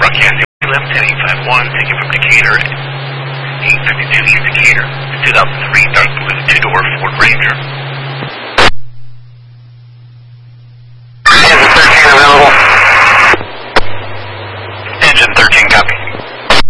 Broadcasting left 10851, taking from Decatur, 852 East Decatur, 2003 dark blue two-door Ford Ranger.